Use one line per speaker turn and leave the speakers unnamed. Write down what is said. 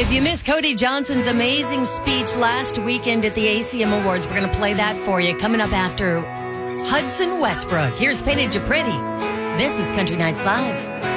If you missed Cody Johnson's amazing speech last weekend at the ACM Awards, we're going to play that for you coming up after Hudson Westbrook. Here's Painted You Pretty. This is Country Nights Live.